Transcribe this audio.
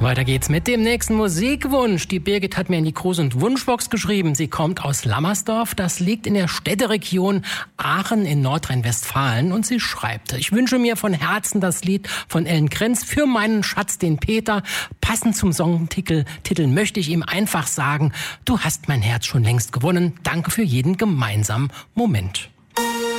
Weiter geht's mit dem nächsten Musikwunsch. Die Birgit hat mir in die Gruß- und Wunschbox geschrieben. Sie kommt aus Lammersdorf. Das liegt in der Städteregion Aachen in Nordrhein-Westfalen. Und sie schreibt: Ich wünsche mir von Herzen das Lied von Ellen Krenz für meinen Schatz, den Peter. Passend zum Songtitel möchte ich ihm einfach sagen: Du hast mein Herz schon längst gewonnen. Danke für jeden gemeinsamen Moment.